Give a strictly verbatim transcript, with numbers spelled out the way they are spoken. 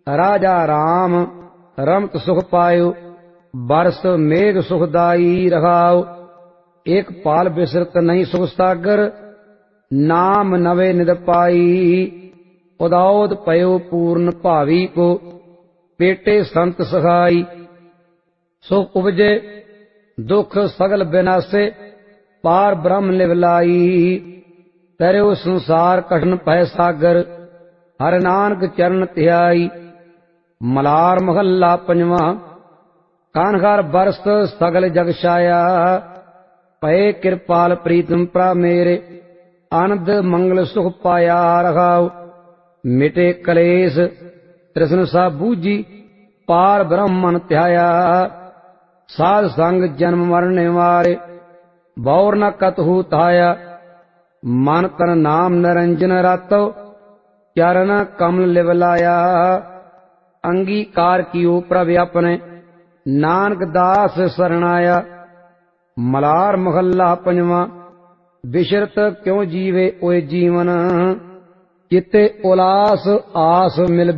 राजा राम रमत सुख पायो, बरस मेघ सुखदाई रहाओ। एक पाल बिसरत नहीं सुख सागर, नाम नवे निद पाई। उदाउद पयो पूर्ण भावी को, पेटे संत सहाई। सुख उपजे दुख सगल विनाशे, पार ब्रह्म लिवलाई। तरयो संसार कठिन पै सागर, हर नानक चरण ध्याई। मलार महला पंजवा। कानघर बरस सगल जग छाया, पए कृपाल प्रीतम प्रा मेरे। आनंद मंगल सुख पाया रहाओ, मिटे कलेश तृष्ण सा बूझी। पार ब्रह्मन ध्याया, साध संग जन्म मरण निवारे। बौर न कतहु ताया, मन तन नाम निरंजन रातो। चरण कमल लिवलाया, अंगीकार कियो प्रभ अपने। नानक दास शरणाया। मलार महला पंजवा। बिशरत क्यों जीवे ओए जीवन, चित्ते उलास आस मिल